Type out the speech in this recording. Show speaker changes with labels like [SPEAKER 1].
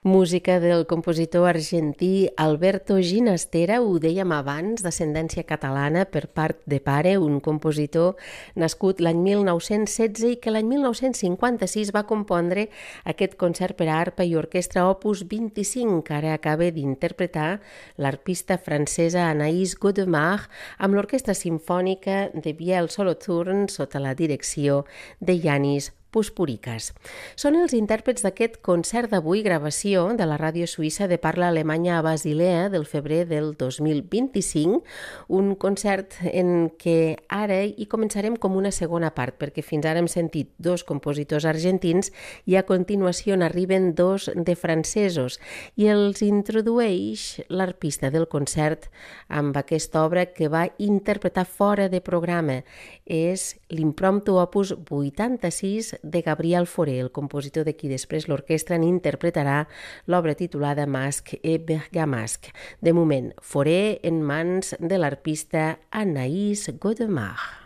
[SPEAKER 1] Música del compositor argentí Alberto Ginastera, ho dèiem abans, d'ascendència catalana per part de pare, un compositor nascut l'any 1916 i que l'any 1956 va compondre aquest concert per a arpa i orquestra opus 25, que ara acaba d'interpretar l'arpista francesa Anaïs Godemar amb l'Orquestra Simfònica de Vielle-Solothurn sota la direcció de Yanis Puspurikas. Són els intèrprets d'aquest concert d'avui, gravació de la ràdio suïssa de parla alemanya a Basilea del febrer del 2025, un concert en què ara hi començarem com una segona part, perquè fins ara hem sentit dos compositors argentins i a continuació n'arriben dos de francesos i els introdueix l'arpista del concert amb aquesta obra que va interpretar fora de programa. És l'impromptu opus 86 de Gabriel Fauré, el compositor de qui després l'orquestra n'interpretarà l'obra titulada Masque et Bergamasque. De moment, Fauré en mans de l'arpista Anaïs Godemar.